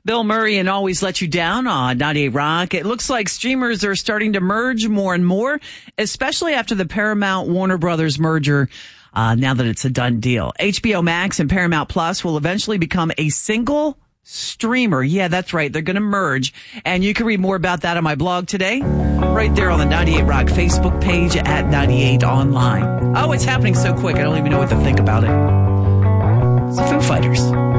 Bill Murray and Always Let You Down on 98 Rock. It looks like streamers are starting to merge more and more, especially after the Paramount Warner Brothers merger. Now that it's a done deal, HBO Max and Paramount Plus will eventually become a single streamer. Yeah, that's right. They're going to merge. And you can read more about that on my blog today, right there on the 98 Rock Facebook page at 98 Online. Oh, it's happening so quick. I don't even know what to think about it. It's Foo Fighters.